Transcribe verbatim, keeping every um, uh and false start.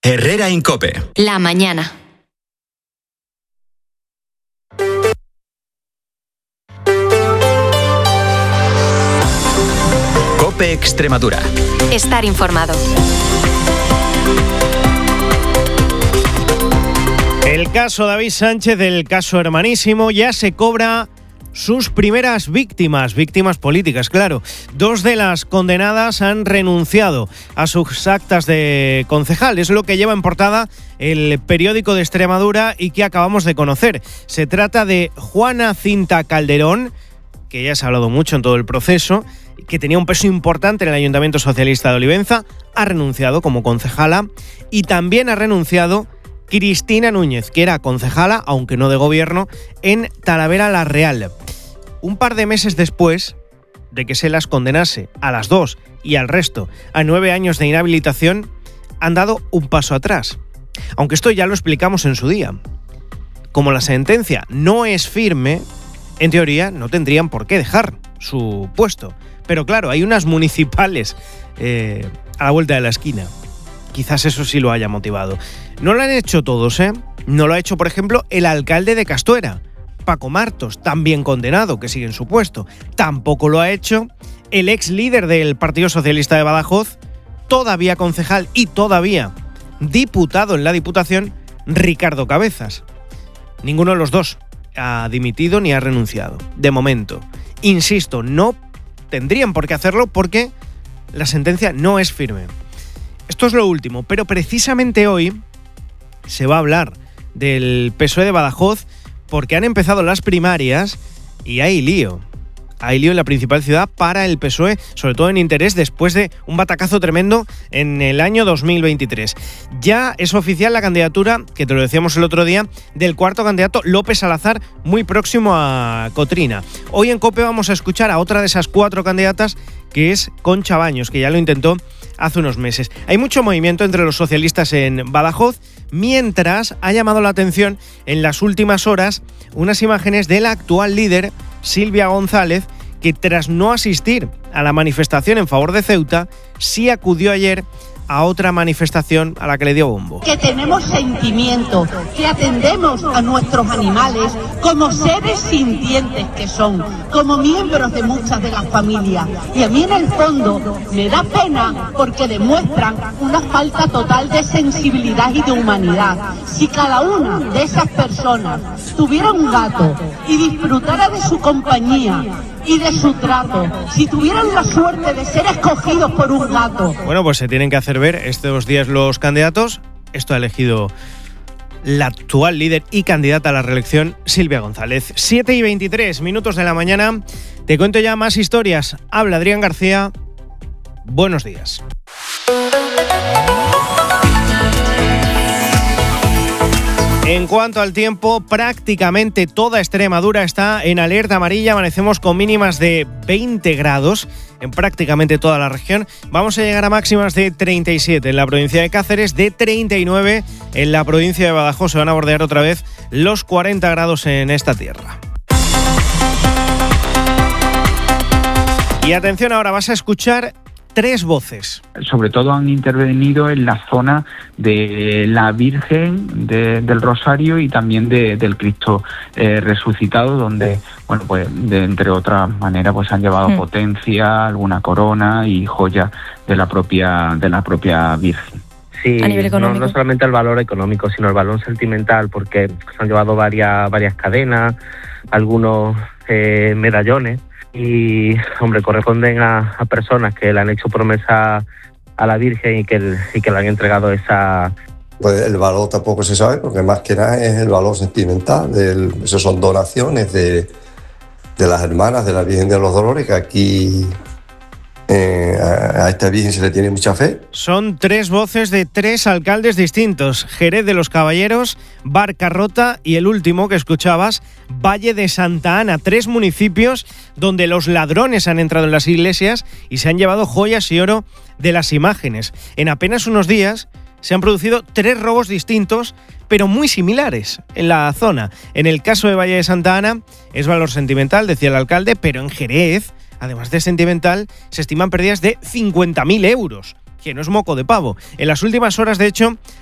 Herrera en COPE. La mañana. COPE Extremadura. Estar informado. El caso David Sánchez, el caso hermanísimo, ya se cobra sus primeras víctimas, víctimas políticas, claro. Dos de las condenadas han renunciado a sus actas de concejal. Es lo que lleva en portada el periódico de Extremadura y que acabamos de conocer. Se trata de Juana Cinta Calderón, que ya se ha hablado mucho en todo el proceso, que tenía un peso importante en el Ayuntamiento Socialista de Olivenza, ha renunciado como concejala, y también ha renunciado Cristina Núñez, que era concejala, aunque no de gobierno, en Talavera la Real. Un par de meses después de que se las condenase a las dos y al resto a nueve años de inhabilitación, han dado un paso atrás. Aunque esto ya lo explicamos en su día. Como la sentencia no es firme, en teoría no tendrían por qué dejar su puesto. Pero claro, hay unas municipales eh, a la vuelta de la esquina. Quizás eso sí lo haya motivado. No lo han hecho todos, ¿eh? No lo ha hecho, por ejemplo, el alcalde de Castuera, Paco Martos, también condenado, que sigue en su puesto. Tampoco lo ha hecho el ex líder del Partido Socialista de Badajoz, todavía concejal y todavía diputado en la Diputación, Ricardo Cabezas. Ninguno de los dos ha dimitido ni ha renunciado, de momento. Insisto, no tendrían por qué hacerlo porque la sentencia no es firme. Esto es lo último, pero precisamente hoy se va a hablar del P S O E de Badajoz porque han empezado las primarias y hay lío. Hay lío en la principal ciudad para el P S O E, sobre todo en interés después de un batacazo tremendo en el año dos mil veintitrés. Ya es oficial la candidatura, que te lo decíamos el otro día, del cuarto candidato, López Salazar, muy próximo a Cotrina. Hoy en COPE vamos a escuchar a otra de esas cuatro candidatas, que es Concha Baños, que ya lo intentó hace unos meses. Hay mucho movimiento entre los socialistas en Badajoz, mientras ha llamado la atención en las últimas horas unas imágenes de la actual líder, Silvia González, que tras no asistir a la manifestación en favor de Ceuta, sí acudió ayer a otra manifestación a la que le dio bombo. Que tenemos sentimientos, que atendemos a nuestros animales como seres sintientes que son, como miembros de muchas de las familias. Y a mí en el fondo me da pena porque demuestran una falta total de sensibilidad y de humanidad. Si cada una de esas personas tuviera un gato y disfrutara de su compañía y de su trato, si tuvieran la suerte de ser escogidos por un gato. Bueno, pues se tienen que hacer ver estos días los candidatos. Esto ha elegido la actual líder y candidata a la reelección, Silvia González. siete y veintitrés minutos de la mañana. Te cuento ya más historias. Habla Adrián García. Buenos días. En cuanto al tiempo, prácticamente toda Extremadura está en alerta amarilla. Amanecemos con mínimas de veinte grados en prácticamente toda la región. Vamos a llegar a máximas de treinta y siete en la provincia de Cáceres, de treinta y nueve en la provincia de Badajoz. Se van a bordear otra vez los cuarenta grados en esta tierra. Y atención, ahora vas a escuchar tres voces. Sobre todo han intervenido en la zona de la Virgen de, del Rosario y también de, del Cristo eh, resucitado, donde, bueno, pues de, entre otras maneras, pues han llevado mm. potencia, alguna corona y joyas de la propia de la propia Virgen. Sí, a nivel económico. No, no solamente el valor económico, sino el valor sentimental, porque se han llevado varias varias cadenas, algunos eh, medallones. Y, hombre, corresponden a, a personas que le han hecho promesa a la Virgen y que, y que le han entregado esa... Pues el valor tampoco se sabe, porque más que nada es el valor sentimental. Del, eso son donaciones de, de las hermanas de la Virgen de los Dolores, que aquí eh, a, a esta Virgen se le tiene mucha fe. Son tres voces de tres alcaldes distintos: Jerez de los Caballeros, Barcarrota y el último que escuchabas, Valle de Santa Ana. Tres municipios donde los ladrones han entrado en las iglesias y se han llevado joyas y oro de las imágenes. En apenas unos días se han producido tres robos distintos, pero muy similares en la zona. En el caso de Valle de Santa Ana es valor sentimental, decía el alcalde, pero en Jerez, además de sentimental, se estiman pérdidas de cincuenta mil euros, que no es moco de pavo. En las últimas horas, de hecho,